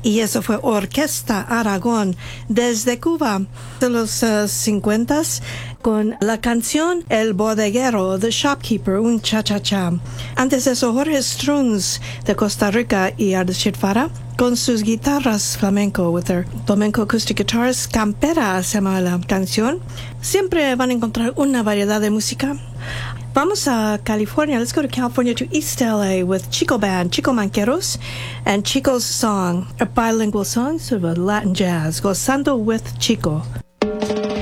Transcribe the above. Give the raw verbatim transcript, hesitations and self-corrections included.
Y eso fue Orquesta Aragón desde Cuba de los uh, cincuenta con la canción El Bodeguero, The Shopkeeper, un cha-cha-cha. Antes de eso, Jorge Strunz de Costa Rica y Ardeshir Farah con sus guitarras flamenco, with their flamenco acoustic guitars. Campera se llama la canción. Siempre van a encontrar una variedad de música. Vamos a California. Let's go to California, to East L A with Chico Band, Chico Manqueros, and Chico's song, a bilingual song, sort of a Latin jazz, Gozando with Chico.